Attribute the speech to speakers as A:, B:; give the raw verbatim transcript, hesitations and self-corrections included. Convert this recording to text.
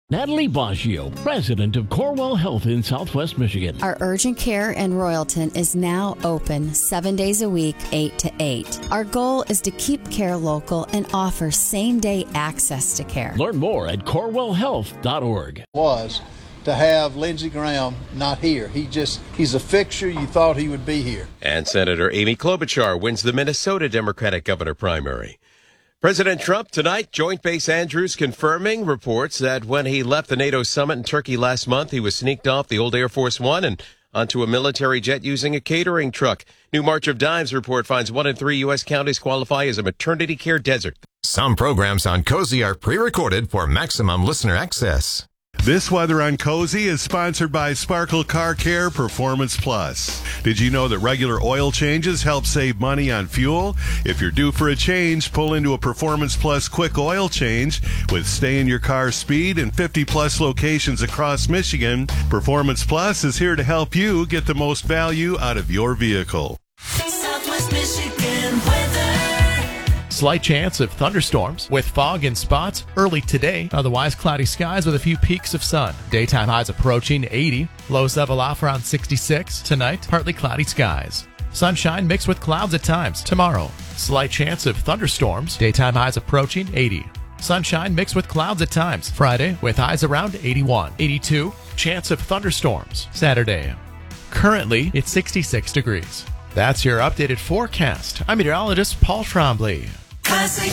A: Natalie Baggio, president of Corewell Health in Southwest Michigan.
B: Our urgent care in Royalton is now open seven days a week, eight to eight. Our goal is to keep care local and offer same-day access to care.
A: Learn more at corewell health dot org.
C: Was to have Lindsey Graham not here. He just, he's a fixture. You thought he would be here.
D: And Senator Amy Klobuchar wins the Minnesota Democratic governor primary. President Trump tonight, Joint Base Andrews confirming reports that when he left the NATO summit in Turkey last month, he was sneaked off the old Air Force One and onto a military jet using a catering truck. New March of Dimes report finds one in three U S counties qualify as a maternity care desert.
E: Some programs on Cozy are pre-recorded for maximum listener access.
F: This weather on Cozy is sponsored by Sparkle Car Care Performance Plus. Did you know that regular oil changes help save money on fuel? If you're due for a change, pull into a Performance Plus quick oil change with stay in your car speed and fifty plus locations across Michigan. Performance Plus is here to help you get the most value out of your vehicle.
G: Southwest Michigan weather.
H: Slight chance of thunderstorms with fog in spots early today. Otherwise, cloudy skies with a few peaks of sun. Daytime highs approaching eighty. Lows level off around sixty-six. Tonight, partly cloudy skies. Sunshine mixed with clouds at times. Tomorrow, slight chance of thunderstorms. Daytime highs approaching eighty. Sunshine mixed with clouds at times. Friday, with highs around eighty-one. eighty-two. Chance of thunderstorms. Saturday. Currently, it's sixty-six degrees. That's your updated forecast. I'm meteorologist Paul Trombley.
G: Classic